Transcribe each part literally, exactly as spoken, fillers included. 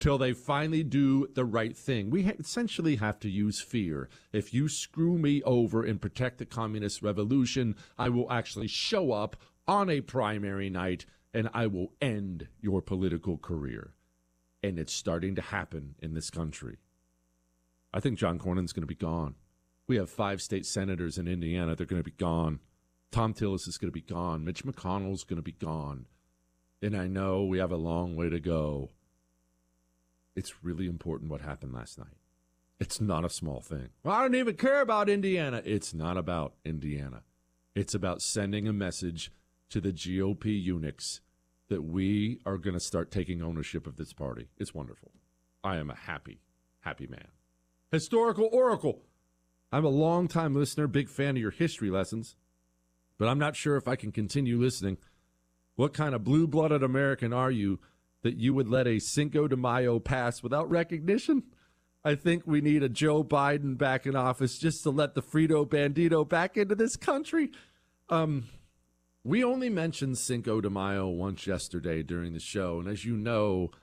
till they finally do the right thing. We ha- essentially have to use fear. If you screw me over and protect the communist revolution, I will actually show up on a primary night and I will end your political career. And it's starting to happen in this country. I think John Cornyn's going to be gone. We have five state senators in Indiana. They're going to be gone. Tom Tillis is going to be gone. Mitch McConnell's going to be gone. And I know we have a long way to go. It's really important what happened last night. It's not a small thing. Well, I don't even care about Indiana. It's not about Indiana. It's about sending a message to the G O P eunuchs that we are going to start taking ownership of this party. It's wonderful. I am a happy, happy man. Historical Oracle. I'm a long-time listener, big fan of your history lessons, but I'm not sure if I can continue listening. What kind of blue-blooded American are you that you would let a Cinco de Mayo pass without recognition? I think we need a Joe Biden back in office just to let the Frito Bandito back into this country. Um, we only mentioned Cinco de Mayo once yesterday during the show, and as you know,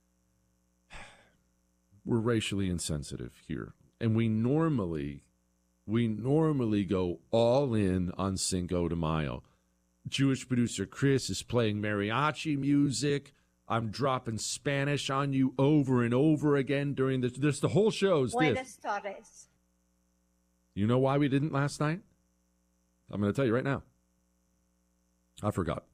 we're racially insensitive here. And we normally, we normally go all in on Cinco de Mayo. Jewish producer Chris is playing mariachi music. I'm dropping Spanish on you over and over again during the this the whole show's Buenas tardes. You know why we didn't last night? I'm going to tell you right now. I forgot.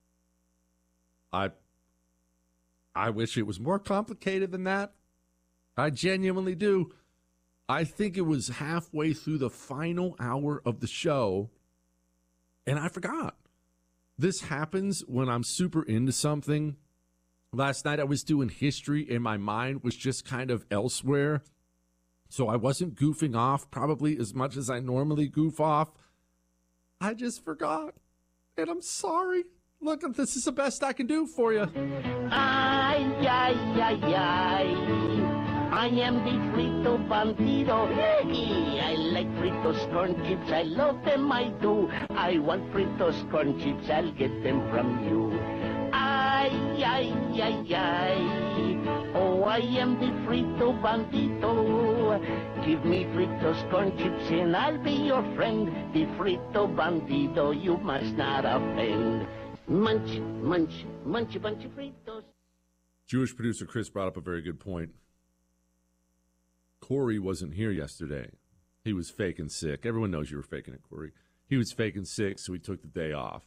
I I wish it was more complicated than that. I genuinely do. I think it was halfway through the final hour of the show, and I forgot. This happens when I'm super into something. Last night I was doing history and my mind was just kind of elsewhere. So I wasn't goofing off probably as much as I normally goof off. I just forgot. And I'm sorry. Look, this is the best I can do for you. Ay, ay, ay, ay. I am the Frito Bandido. I like Fritos corn chips. I love them, I do. I want Fritos corn chips. I'll get them from you. Ay, ay, ay, ay. Oh, I am the Frito Bandito. Give me Fritos corn chips and I'll be your friend. The Frito Bandido, you must not offend. Munch, munch, munch a bunch of Fritos. Jewish producer Chris brought up a very good point. Corey wasn't here yesterday. He was faking sick. Everyone knows you were faking it, Corey. He was faking sick, so he took the day off.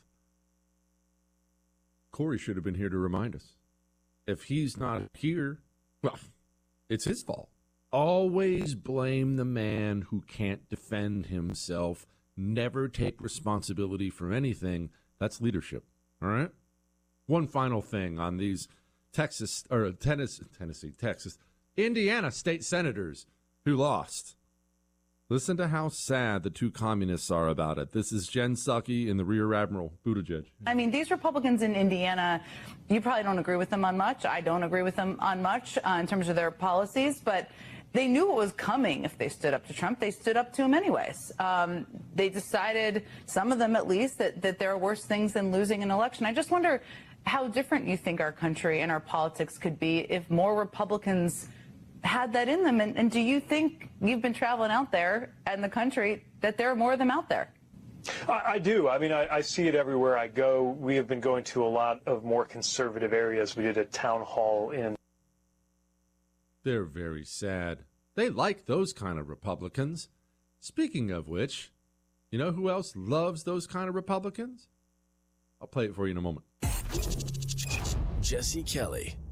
Corey should have been here to remind us. If he's not here, well, it's his fault. Always blame the man who can't defend himself. Never take responsibility for anything. That's leadership, all right? One final thing on these Texas, or Tennessee, Tennessee, Texas, Indiana state senators who lost. Listen to how sad the two communists are about it. This is Jen Psaki and the Rear Admiral Buttigieg. I mean, these Republicans in Indiana, you probably don't agree with them on much. I don't agree with them on much uh, in terms of their policies, but they knew what was coming if they stood up to Trump. They stood up to him anyways. Um, they decided, some of them at least, that, that there are worse things than losing an election. I just wonder how different you think our country and our politics could be if more Republicans had that in them. And, and do you think, you've been traveling out there in the country, that there are more of them out there? I, I do. I mean, I, I see it everywhere I go. We have been going to a lot of more conservative areas. We did a town hall in. They're very sad. They like those kind of Republicans. Speaking of which, you know who else loves those kind of Republicans? I'll play it for you in a moment. Jesse Kelly.